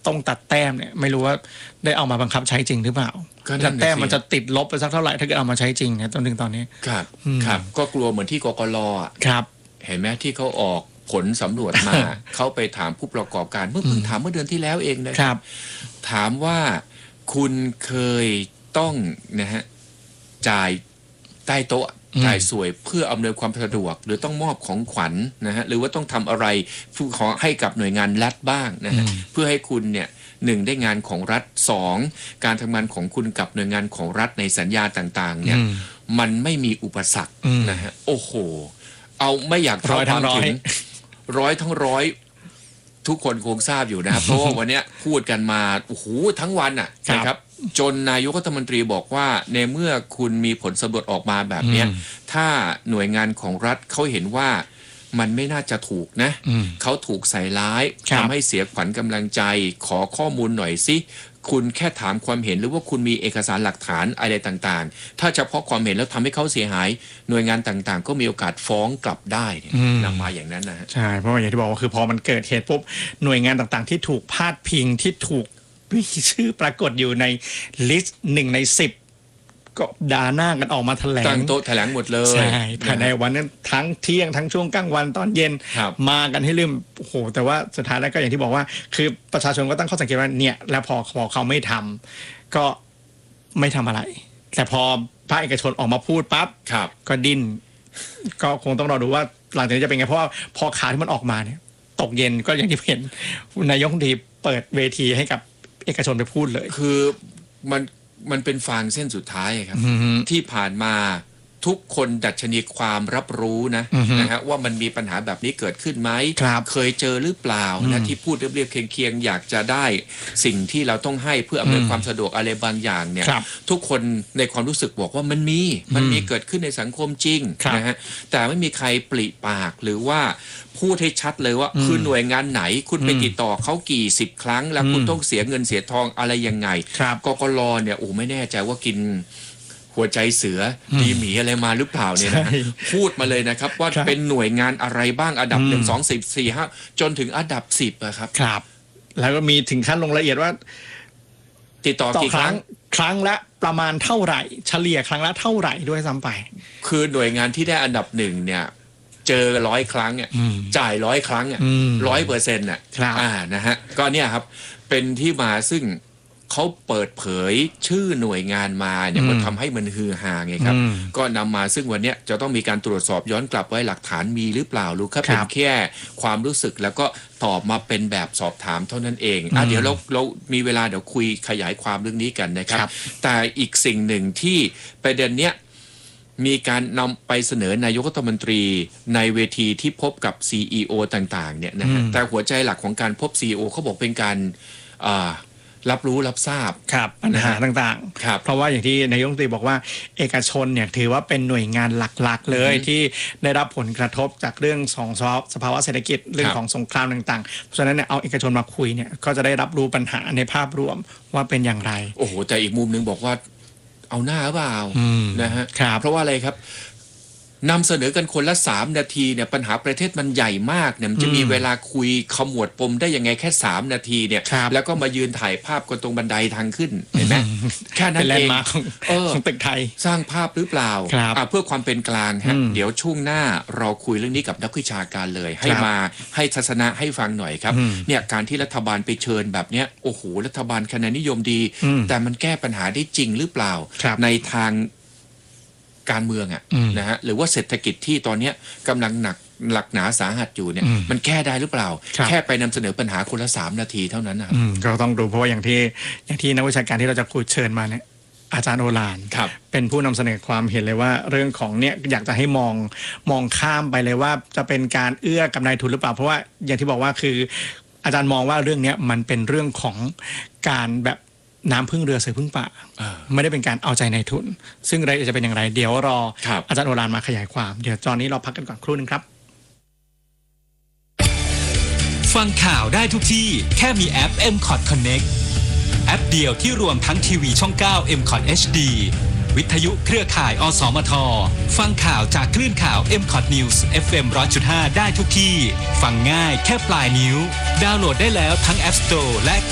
ตัดแต้มเนี่ยไม่รู้ว่าได้เอามาบังคับใช้จริงหรือเปล่าตัดแต้มมันจะติดลบไปสักเท่าไหร่ถ้าเกิดเอามาใช้จริงเนี่ยจนถึงตอนนี้ครับก็กลัวเหมือนที่กกล. ครับเห็นไหมที่เขาออกผลสำรวจมา เขาไปถามผู้ประกอบการเพิ่งถามเมื่อเดือนที่แล้วเองนะครับถามว่าคุณเคยต้องนะฮะจ่ายใต้โต๊ะจ่ายสวยเพื่ออำนวยความสะดวกหรือต้องมอบของขวัญนะฮะหรือว่าต้องทำอะไรขอให้กับหน่วยงานรัฐบ้างนะฮะเพื่อให้คุณเนี่ย1ได้งานของรัฐ2การทำงานของคุณกับหน่วยงานของรัฐในสัญญาต่างๆเนี่ยมันไม่มีอุปสรรคนะฮะโอ้โหเอาไม่อยากเท่าความถึงทั้งร้อยทุกคนคงทราบอยู่นะครับเพราะว่าวันนี้พูดกันมาโอ้โหทั้งวันอ่ะนะครับจนนายกรัฐมนตรีบอกว่าในเมื่อคุณมีผลสำรวจออกมาแบบนี้ถ้าหน่วยงานของรัฐเขาเห็นว่ามันไม่น่าจะถูกนะเขาถูกใส่ร้ายทำให้เสียขวัญกำลังใจขอข้อมูลหน่อยสิคุณแค่ถามความเห็นหรือว่าคุณมีเอกสารหลักฐานอะไรต่างๆถ้าเฉพาะความเห็นแล้วทำให้เขาเสียหายหน่วยงานต่างๆก็มีโอกาสฟ้องกลับได้นำมาอย่างนั้นนะใช่เพราะอย่างที่บอกว่าคือพอมันเกิดเหตุปุ๊บหน่วยงานต่างๆที่ถูกพาดพิงที่ถูกมีชื่อปรากฏอยู่ในลิสต์1 ใน 10ก็ด่าหน้ากันออกมาแถลงตั้งโต๊ะแถลงหมดเลยใช่ภายในวันนั้นทั้งเที่ยงทั้งช่วงกลางวันตอนเย็นมากันให้ลืมโอ้โหแต่ว่าสุดท้ายแล้วก็อย่างที่บอกว่าคือประชาชนก็ตั้งข้อสังเกตว่าเนี่ยแล้วพอเขาไม่ทำก็ไม่ทำอะไรแต่พอภาคเอกชนออกมาพูดปั๊บก็ดิ้นก็คงต้องรอดูว่าหลังจากนี้จะเป็นไงเพราะว่าพอข่าวที่มันออกมาเนี่ยตกเย็นก็อย่างที่เห็นนายกรัฐมนตรีเปิดเวทีให้กับเอกชนไปพูดเลยคือมันเป็นฟางเส้นสุดท้ายครับที่ผ่านมาทุกคนดัชนีความรับรู้นะฮะว่ามันมีปัญหาแบบนี้เกิดขึ้นไหมเคยเจอหรือเปล่านะที่พูดเรียบๆเคียงๆอยากจะได้สิ่งที่เราต้องให้เพื่ออำนวยความสะดวกอะไรบางอย่างเนี่ยทุกคนในความรู้สึกบอกว่ามันมีเกิดขึ้นในสังคมจริงนะฮะแต่ไม่มีใครปริปากหรือว่าพูดให้ชัดเลยว่าคือหน่วยงานไหนคุณไปติดต่อเขากี่10 ครั้งแล้วคุณต้องเสียเงินเสียทองอะไรยังไงกกล.เนี่ยโอ้ไม่แน่ใจว่ากินหัวใจเสือดีหมีอะไรมาหรือเปล่าเนี่ยนะพูดมาเลยนะครับว่าเป็นหน่วยงานอะไรบ้างอันดับ1 2 3 4 5จนถึงอันดับ10อะครับแล้วก็มีถึงขั้นลงรายละเอียดว่าติดต่อกี่ครั้งละประมาณเท่าไหร่เฉลี่ยครั้งละเท่าไหร่ด้วยซ้ำไปคือหน่วยงานที่ได้อันดับ1เนี่ยเจอ100 ครั้งเนี่ยจ่าย100 ครั้งอ่ะ100%น่ะนะฮะก็เนี่ยครับเป็นที่มาซึ่งเขาเปิดเผยชื่อหน่วยงานมาเนี่ยมันทำให้มันฮือฮาไงครับก็นำมาซึ่งวันนี้จะต้องมีการตรวจสอบย้อนกลับไว้หลักฐานมีหรือเปล่ารู้แค่เป็นแค่ความรู้สึกแล้วก็ตอบมาเป็นแบบสอบถามเท่านั้นเองเดี๋ยวเรามีเวลาเดี๋ยวคุยขยายความเรื่องนี้กันนะครับแต่อีกสิ่งหนึ่งที่ประเด็นเนี้ยมีการนำไปเสนอนายกรัฐมนตรีในเวทีที่พบกับ CEO ต่างๆเนี่ยนะฮะแต่หัวใจหลักของการพบ CEO เขาบอกเป็นการรับรู้รับทราบปัญหาต่างๆเพราะว่าอย่างที่นายกรัฐมนตรีบอกว่าเอกชนเนี่ยถือว่าเป็นหน่วยงานหลักๆเลยที่ได้รับผลกระทบจากเรื่องของสภาวะเศรษฐกิจเรื่องของสงครามต่างๆเพราะฉะนั้นเนี่ยเอาเอกชนมาคุยเนี่ยก็จะได้รับรู้ปัญหาในภาพรวมว่าเป็นอย่างไรโอ้โหแต่อีกมุมนึงบอกว่าเอาหน้าหรือเปล่านะฮะเพราะว่าอะไรครับนำเสนอกันคนละ3 นาทีเนี่ยปัญหาประเทศมันใหญ่มากเนี่ยมันจะมีเวลาคุยขมวดปมได้ยังไงแค่3 นาทีเนี่ยแล้วก็มายืนถ่ายภาพกันตรงบันไดทางขึ้นเห็นไหมแค่นั้นเองของตึกไทยสร้างภาพหรือเปล่าเพื่อความเป็นกลางฮะเดี๋ยวช่วงหน้าเราคุยเรื่องนี้กับนักวิชาการเลยให้มาให้ทัศนะให้ฟังหน่อยครับเนี่ยการที่รัฐบาลไปเชิญแบบเนี้ยโอ้โหรัฐบาลคะแนนนิยมดีแต่มันแก้ปัญหาได้จริงหรือเปล่าในทางการเมืองนะฮะหรือว่าเศรษฐกิจที่ตอนนี้กำลังหนักหนาสาหัสอยู่เนี่ยมันแก้ได้หรือเปล่าแค่ไปนำเสนอปัญหาคนละ3 นาทีเท่านั้นนะก็ต้องดูเพราะว่าอย่างที่นักวิชาการที่เราจะคุยเชิญมาเนี่ยอาจารย์โอฬารเป็นผู้นำเสนอความเห็นเลยว่าเรื่องของเนี่ยอยากจะให้มองข้ามไปเลยว่าจะเป็นการเอื้อกับนายทุนหรือเปล่าเพราะว่าอย่างที่บอกว่าคืออาจารย์มองว่าเรื่องนี้มันเป็นเรื่องของการแบบน้ำพึ่งเรือเสือพึ่งป่าไม่ได้เป็นการเอาใจในทุนซึ่งรายละเอียดจะเป็นอย่างไรเดี๋ยวรออาจารย์โอฬารมาขยายความเดี๋ยวตอนนี้เราพักกันก่อนครู่นึงครับฟังข่าวได้ทุกที่แค่มีแอป MCOT Connect แอปเดียวที่รวมทั้งทีวีช่อง 9 MCOT HD วิทยุเครือข่ายอสมทฟังข่าวจากคลื่นข่าว MCOT News FM 100.5 ได้ทุกที่ฟังง่ายแค่ปลายนิ้วดาวน์โหลดได้แล้วทั้ง App Store และ